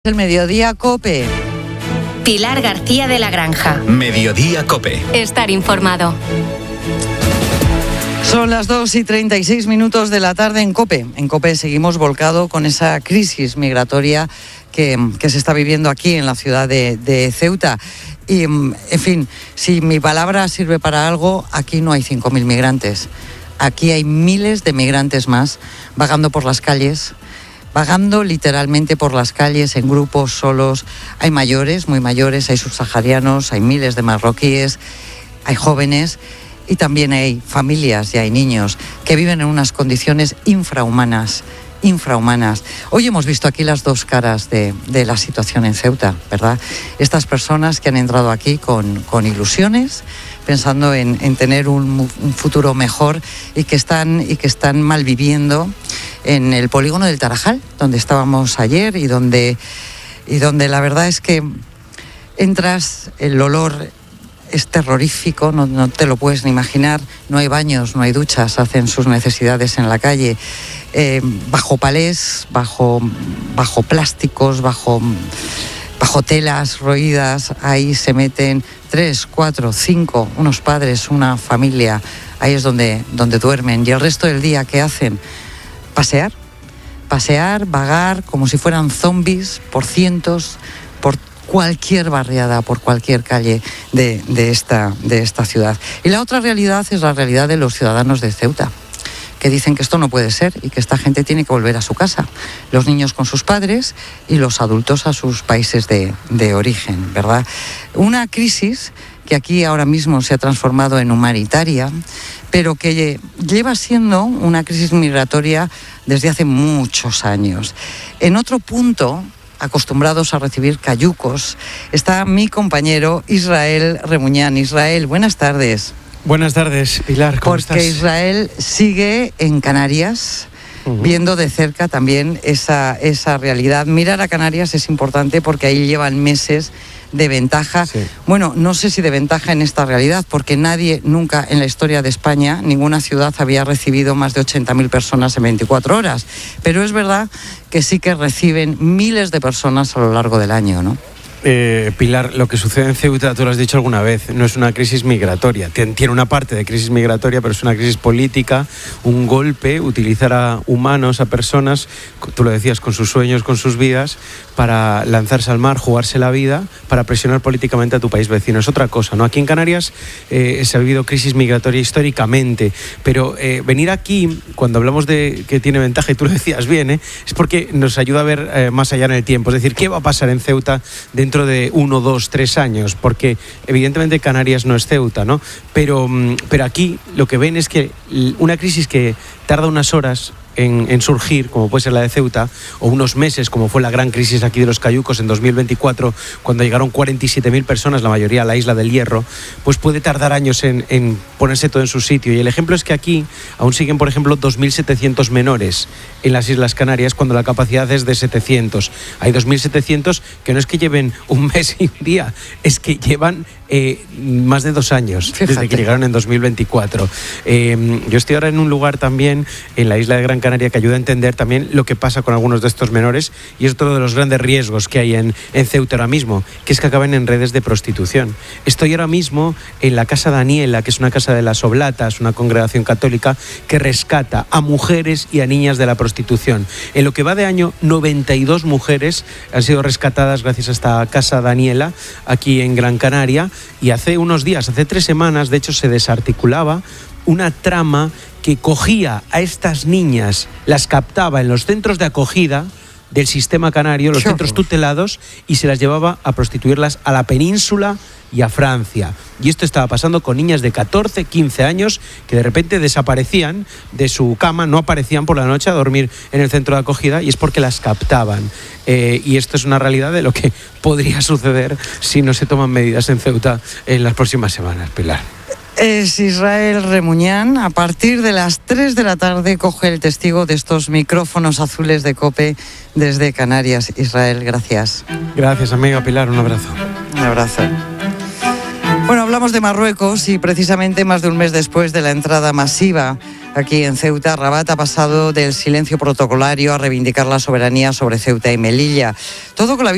El Mediodía COPE. Pilar García de la Granja. Mediodía COPE. Estar informado. Son las 2:36 de la tarde en COPE. En COPE seguimos volcado con esa crisis migratoria que se está viviendo aquí en la ciudad de Ceuta. Y, en fin, si mi palabra sirve para algo, aquí no hay 5.000 migrantes. Aquí hay miles de migrantes más vagando por las calles, vagando literalmente por las calles en grupos, solos. Hay mayores, muy mayores, hay subsaharianos, hay miles de marroquíes, hay jóvenes y también hay familias y hay niños que viven en unas condiciones infrahumanas. Hoy hemos visto aquí las dos caras de la situación en Ceuta, ¿verdad? Estas personas que han entrado aquí con ilusiones, pensando en tener un futuro mejor y que están malviviendo en el polígono del Tarajal, donde estábamos ayer y donde la verdad es que entras, el olor es terrorífico, no te lo puedes ni imaginar. No hay baños, no hay duchas, hacen sus necesidades en la calle, bajo palés, bajo plásticos, bajo telas roídas. Ahí se meten 3, 4, 5, unos padres, una familia. Ahí es donde duermen. Y el resto del día, ¿qué hacen? Pasear, vagar, como si fueran zombies, por cientos, por cualquier barriada, por cualquier calle de esta ciudad. Y la otra realidad es la realidad de los ciudadanos de Ceuta, que dicen que esto no puede ser y que esta gente tiene que volver a su casa. Los niños con sus padres y los adultos a sus países de origen, ¿verdad? Una crisis que aquí ahora mismo se ha transformado en humanitaria, pero que lleva siendo una crisis migratoria desde hace muchos años. En otro punto, acostumbrados a recibir cayucos, está mi compañero Israel Remuñán. Israel, buenas tardes. Buenas tardes, Pilar, ¿cómo estás? Porque Israel sigue en Canarias, viendo de cerca también esa realidad. Mirar a Canarias es importante porque ahí llevan meses de ventaja. Sí. Bueno, no sé si de ventaja en esta realidad, porque nadie nunca en la historia de España, ninguna ciudad había recibido más de 80.000 personas en 24 horas. Pero es verdad que sí que reciben miles de personas a lo largo del año, ¿no? Pilar, lo que sucede en Ceuta, tú lo has dicho alguna vez, no es una crisis migratoria. Tiene una parte de crisis migratoria, pero es una crisis política, un golpe, utilizar a humanos, a personas, tú lo decías, con sus sueños, con sus vidas, para lanzarse al mar, jugarse la vida, para presionar políticamente a tu país vecino. Es otra cosa, ¿no? Aquí en Canarias se ha vivido crisis migratoria históricamente, pero venir aquí, cuando hablamos de que tiene ventaja, y tú lo decías bien, es porque nos ayuda a ver más allá en el tiempo. Es decir, ¿qué va a pasar en Ceuta dentro de 1, 2, 3 años? Porque evidentemente Canarias no es Ceuta, ¿no? Pero aquí lo que ven es que una crisis que tarda unas horas en surgir, como puede ser la de Ceuta, o unos meses, como fue la gran crisis aquí de los cayucos en 2024, cuando llegaron 47.000 personas, la mayoría a la isla del Hierro, pues puede tardar años en ponerse todo en su sitio. Y el ejemplo es que aquí aún siguen, por ejemplo, 2.700 menores en las Islas Canarias, cuando la capacidad es de 700. Hay 2.700 que no es que lleven un mes y un día, es que llevan más de 2 años. Fíjate. Desde que llegaron en 2024. Yo estoy ahora en un lugar también, en la isla de Gran Canaria, que ayuda a entender también lo que pasa con algunos de estos menores, y es otro de los grandes riesgos que hay en Ceuta ahora mismo, que es que acaben en redes de prostitución. Estoy ahora mismo en la Casa Daniela, que es una casa de las Oblatas, una congregación católica que rescata a mujeres y a niñas de la prostitución. En lo que va de año, 92 mujeres han sido rescatadas gracias a esta Casa Daniela, aquí en Gran Canaria, y hace unos días, hace 3 semanas, de hecho, se desarticulaba una trama que cogía a estas niñas, las captaba en los centros de acogida del sistema canario, los centros tutelados, y se las llevaba a prostituirlas a la península y a Francia. Y esto estaba pasando con niñas de 14, 15 años que de repente desaparecían de su cama, no aparecían por la noche a dormir en el centro de acogida, y es porque las captaban. Y esto es una realidad de lo que podría suceder si no se toman medidas en Ceuta en las próximas semanas, Pilar. Es Israel Remuñán. A partir de las 3 de la tarde coge el testigo de estos micrófonos azules de COPE desde Canarias. Israel, gracias. Gracias, amiga Pilar, un abrazo. Un abrazo. Bueno, hablamos de Marruecos y precisamente más de un mes después de la entrada masiva aquí en Ceuta, Rabat ha pasado del silencio protocolario a reivindicar la soberanía sobre Ceuta y Melilla. Todo con la